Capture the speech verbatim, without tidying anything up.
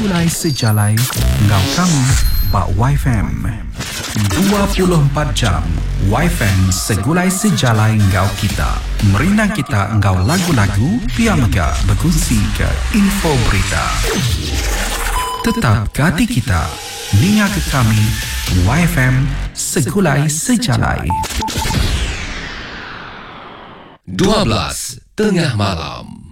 Segulai sejalai ngau kamu Bak Y F M dua puluh empat jam Y F M segulai sejalai ngau kita. Merinang kita ngau lagu-lagu, Pia Mega berkongsi ke info berita. Tetap ke hati kita, ninga ke kami Y F M segulai sejalai. dua belas tengah malam.